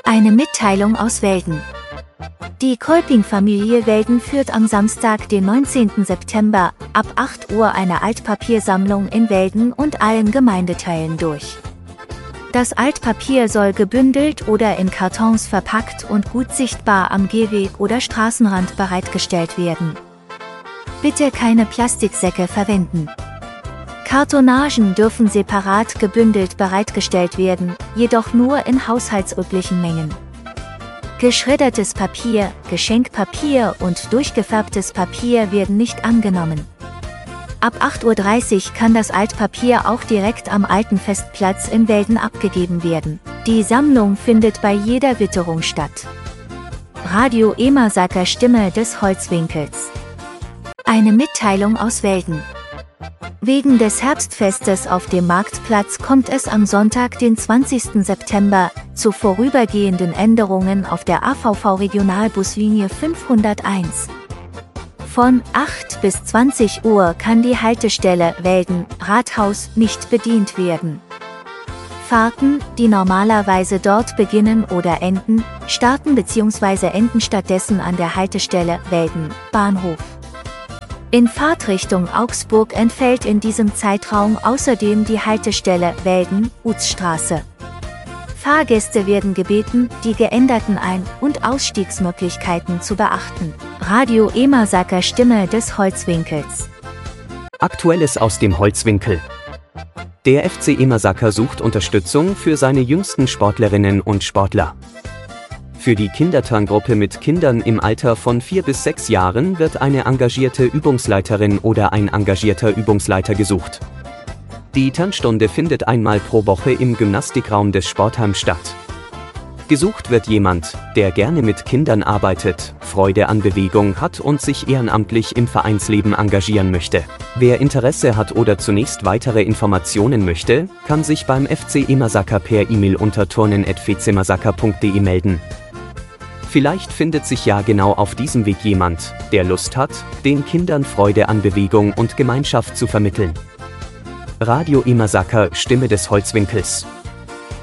Eine Mitteilung aus Welden. Die Kolping-Familie Welden führt am Samstag, den 19. September, ab 8 Uhr eine Altpapiersammlung in Welden und allen Gemeindeteilen durch. Das Altpapier soll gebündelt oder in Kartons verpackt und gut sichtbar am Gehweg oder Straßenrand bereitgestellt werden. Bitte keine Plastiksäcke verwenden. Kartonagen dürfen separat gebündelt bereitgestellt werden, jedoch nur in haushaltsüblichen Mengen. Geschreddertes Papier, Geschenkpapier und durchgefärbtes Papier werden nicht angenommen. Ab 8:30 Uhr kann das Altpapier auch direkt am alten Festplatz in Welden abgegeben werden. Die Sammlung findet bei jeder Witterung statt. Radio Emersaker Stimme des Holzwinkels. Eine Mitteilung aus Welden. Wegen des Herbstfestes auf dem Marktplatz kommt es am Sonntag, den 20. September, zu vorübergehenden Änderungen auf der AVV-Regionalbuslinie 501. Von 8 bis 20 Uhr kann die Haltestelle Welden-Rathaus nicht bedient werden. Fahrten, die normalerweise dort beginnen oder enden, starten bzw. enden stattdessen an der Haltestelle Welden-Bahnhof. In Fahrtrichtung Augsburg entfällt in diesem Zeitraum außerdem die Haltestelle Welden-Utzstraße. Fahrgäste werden gebeten, die geänderten Ein- und Ausstiegsmöglichkeiten zu beachten. Radio Emersaker Stimme des Holzwinkels. Aktuelles aus dem Holzwinkel. Der FC Emersaker sucht Unterstützung für seine jüngsten Sportlerinnen und Sportler. Für die Kinderturngruppe mit Kindern im Alter von 4 bis 6 Jahren wird eine engagierte Übungsleiterin oder ein engagierter Übungsleiter gesucht. Die Turnstunde findet einmal pro Woche im Gymnastikraum des Sportheims statt. Gesucht wird jemand, der gerne mit Kindern arbeitet, Freude an Bewegung hat und sich ehrenamtlich im Vereinsleben engagieren möchte. Wer Interesse hat oder zunächst weitere Informationen möchte, kann sich beim FC Emersaker per E-Mail unter turnen@fcemersaker.de melden. Vielleicht findet sich ja genau auf diesem Weg jemand, der Lust hat, den Kindern Freude an Bewegung und Gemeinschaft zu vermitteln. Radio Emersaker Stimme des Holzwinkels.